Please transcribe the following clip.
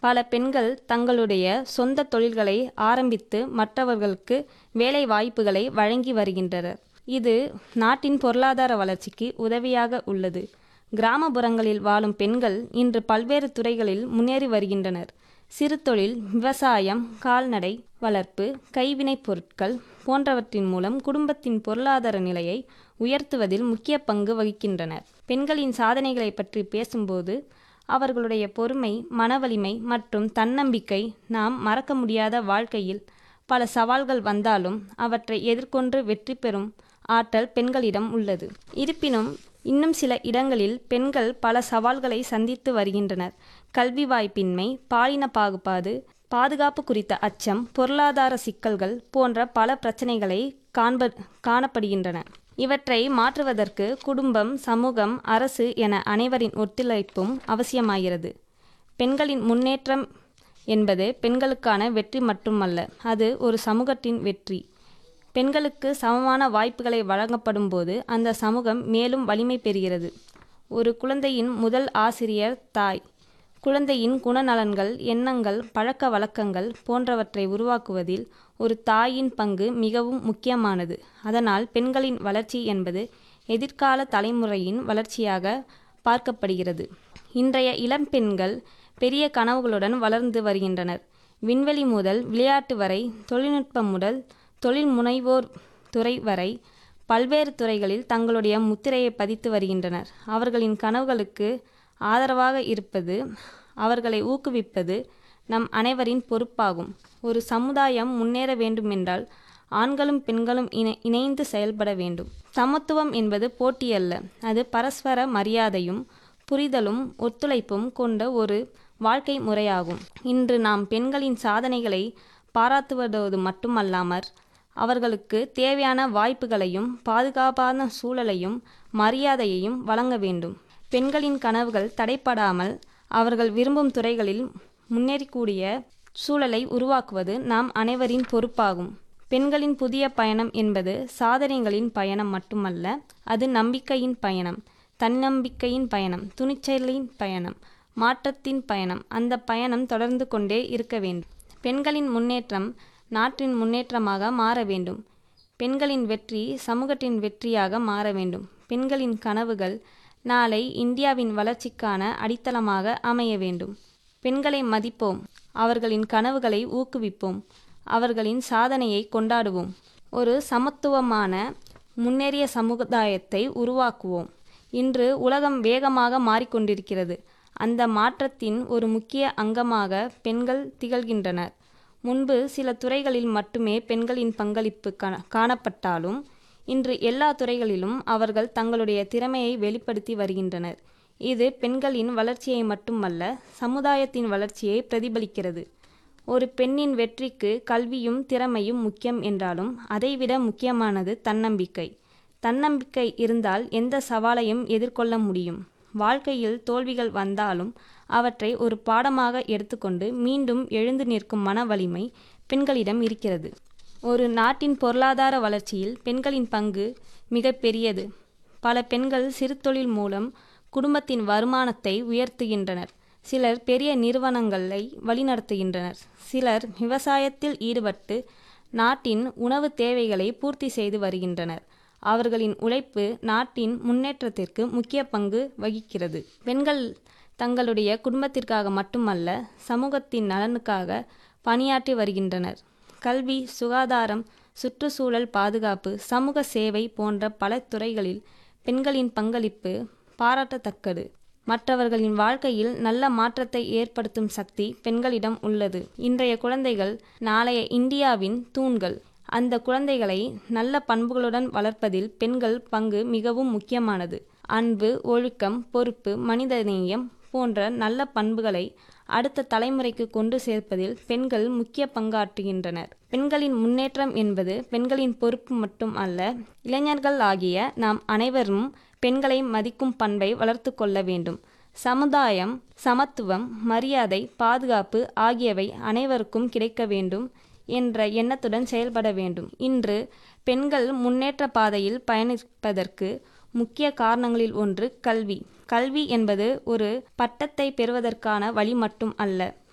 பல பெண்கள் தங்களுடைய சொந்த தொழில்களை ஆரம்பித்து மற்றவர்களுக்கு வேலை வாய்ப்புகளை வழங்கி வருகின்றனர். இது நாட்டின் பொருளாதார வளர்ச்சிக்கு உதவியாக உள்ளது. கிராமப்புறங்களில் வாழும் பெண்கள் இன்று பல்வேறு துறைகளில் முன்னேறி வருகின்றனர். சிறு தொழில், விவசாயம், கால்நடை வளர்ப்பு, கைவினைப் பொருட்கள் போன்றவற்றின் மூலம் குடும்பத்தின் பொருளாதார நிலையை உயர்த்துவதில் முக்கிய பங்கு வகிக்கின்றனர். பெண்களின் சாதனைகளை பற்றி பேசும்போது அவர்களுடைய பொறுமை, மனவலிமை மற்றும் தன்னம்பிக்கை நாம் மறக்க முடியாத. வாழ்க்கையில் பல சவால்கள் வந்தாலும் அவற்றை எதிர்கொண்டு வெற்றி பெறும் ஆற்றல் பெண்களிடம் உள்ளது. இருப்பினும் இன்னும் சில இடங்களில் பெண்கள் பல சவால்களை சந்தித்து வருகின்றனர். கல்வி வாய்ப்பின்மை, பாலின பாகுபாடு, பாதுகாப்பு குறித்த அச்சம், பொருளாதார சிக்கல்கள் போன்ற பல பிரச்சனைகளை காணப்படுகின்றன. இவற்றை மாற்றுவதற்கு குடும்பம், சமூகம், அரசு என அனைவரின் ஒத்துழைப்பும் அவசியமாகிறது. பெண்களின் முன்னேற்றம் என்பது பெண்களுக்கான வெற்றி மட்டுமல்ல, அது ஒரு சமூகத்தின் வெற்றி. பெண்களுக்கு சமமான வாய்ப்புகளை வழங்கப்படும் போது அந்த சமூகம் மேலும் வலிமை பெறுகிறது. ஒரு குழந்தையின் முதல் ஆசிரியர் தாய். குழந்தையின் குணநலன்கள், எண்ணங்கள், பழக்க வழக்கங்கள் போன்றவற்றை உருவாக்குவதில் ஒரு தாயின் பங்கு மிகவும் முக்கியமானது. அதனால் பெண்களின் வளர்ச்சி என்பது எதிர்கால தலைமுறையின் வளர்ச்சியாக பார்க்கப்படுகிறது. இன்றைய இளம்பெண்கள் பெரிய கனவுகளுடன் வளர்ந்து வருகின்றனர். விண்வெளி முதல் விளையாட்டு வரை, தொழில்நுட்பம் முதல் தொழில் முனைவோர் துறை வரை பல்வேறு துறைகளில் தங்களுடைய முத்திரையை பதித்து வருகின்றனர். அவர்களின் கனவுகளுக்கு ஆதரவாக இருப்பது, அவர்களை ஊக்குவிப்பது நம் அனைவரின் பொறுப்பாகும். ஒரு சமுதாயம் முன்னேற வேண்டுமென்றால் ஆண்களும் பெண்களும் இணைந்து செயல்பட வேண்டும். சமத்துவம் என்பது போட்டியல்ல, அது பரஸ்பர மரியாதையும் புரிதலும் ஒத்துழைப்பும் கொண்ட ஒரு வாழ்க்கை முறையாகும். இன்று நாம் பெண்களின் சாதனைகளை பாராட்டுவதோடு மட்டுமல்லாமல் அவர்களுக்கு தேவையான வாய்ப்புகளையும் பாதுகாப்பான சூழலையும் மரியாதையையும் வழங்க வேண்டும். பெண்களின் கனவுகள் தடைபடாமல் அவர்கள் விரும்பும் துறைகளில் முன்னேறக்கூடிய சூழலை உருவாக்குவது நாம் அனைவரின் பொறுப்பாகும். பெண்களின் புதிய பயணம் என்பது சாதனைகளின் பயணம் மட்டுமல்ல, அது நம்பிக்கையின் பயணம், தன்னம்பிக்கையின் பயணம், துணிச்சலின் பயணம், மாற்றத்தின் பயணம். அந்த பயணம் தொடர்ந்து கொண்டே இருக்க வேண்டும். பெண்களின் முன்னேற்றம் நாட்டின் முன்னேற்றமாக மாற வேண்டும். பெண்களின் வெற்றி சமூகத்தின் வெற்றியாக மாற வேண்டும். பெண்களின் கனவுகள் நாளை இந்தியாவின் வளர்ச்சிக்கான அடித்தளமாக அமைய வேண்டும். பெண்களை மதிப்போம், அவர்களின் கனவுகளை ஊக்குவிப்போம், அவர்களின் சாதனையை கொண்டாடுவோம். ஒரு சமத்துவமான முன்னேறிய சமுதாயத்தை உருவாக்குவோம். இன்று உலகம் வேகமாக மாறிக்கொண்டிருக்கிறது. அந்த மாற்றத்தின் ஒரு முக்கிய அங்கமாக பெண்கள் திகழ்கின்றனர். முன்பு சில துறைகளில் மட்டுமே பெண்களின் பங்களிப்பு காணப்பட்டாலும் இன்று எல்லா துறைகளிலும் அவர்கள் தங்களுடைய திறமையை வெளிப்படுத்தி வருகின்றனர். இது பெண்களின் வளர்ச்சியை மட்டுமல்ல, சமுதாயத்தின் வளர்ச்சியை பிரதிபலிக்கிறது. ஒரு பெண்ணின் வெற்றிக்கு கல்வியும் திறமையும் முக்கியம் என்றாலும் அதைவிட முக்கியமானது தன்னம்பிக்கை. தன்னம்பிக்கை இருந்தால் எந்த சவாலையும் எதிர்கொள்ள முடியும். வாழ்க்கையில் தோல்விகள் வந்தாலும் அவற்றை ஒரு பாடமாக எடுத்துக்கொண்டு மீண்டும் எழுந்து நிற்கும் மன வலிமை பெண்களிடம் இருக்கிறது. ஒரு நாட்டின் பொருளாதார வளர்ச்சியில் பெண்களின் பங்கு மிக பெரியது. பல பெண்கள் சிறு தொழில் மூலம் குடும்பத்தின் வருமானத்தை உயர்த்துகின்றனர். சிலர் பெரிய நிறுவனங்களை வழிநடத்துகின்றனர். சிலர் விவசாயத்தில் ஈடுபட்டு நாட்டின் உணவு தேவைகளை பூர்த்தி செய்து வருகின்றனர். அவர்களின் உழைப்பு நாட்டின் முன்னேற்றத்திற்கு முக்கிய பங்கு வகிக்கிறது. பெண்கள் தங்களுடைய குடும்பத்திற்காக மட்டுமல்ல, சமூகத்தின் நலனுக்காக பணியாற்றி வருகின்றனர். கல்வி, சுகாதாரம், சுற்றுச்சூழல் பாதுகாப்பு, சமூக சேவை போன்ற பல துறைகளில் பெண்களின் பங்களிப்பு பாராட்டத்தக்கது. மற்றவர்களின் வாழ்க்கையில் நல்ல மாற்றத்தை ஏற்படுத்தும் சக்தி பெண்களிடம் உள்ளது. இன்றைய குழந்தைகள் நாளைய இந்தியாவின் தூண்கள். அந்த குழந்தைகளை நல்ல பண்புகளுடன் வளர்ப்பதில் பெண்கள் பங்கு மிகவும் முக்கியமானது. அன்பு, ஒழுக்கம், பொறுப்பு, மனிதநேயம் போன்ற நல்ல பண்புகளை அடுத்த தலைமுறைக்கு கொண்டு சேர்ப்பதில் பெண்கள் முக்கிய பங்காற்றுகின்றனர். பெண்களின் முன்னேற்றம் என்பது பெண்களின் பொறுப்பு மட்டும் அல்ல. இளைஞர்கள் ஆகிய நாம் அனைவரும் பெண்களை மதிக்கும் பண்பை வளர்த்து கொள்ள வேண்டும். சமுதாயம், சமத்துவம், மரியாதை, பாதுகாப்பு ஆகியவை அனைவருக்கும் கிடைக்க வேண்டும் என்ற எண்ணத்துடன் செயல்பட வேண்டும். இன்று பெண்கள் முன்னேற்ற பாதையில் பயணிப்பதற்கு முக்கிய காரணங்களில் ஒன்று கல்வி. கல்வி என்பது ஒரு பட்டத்தை பெறுவதற்கான வழி மட்டும் அல்ல,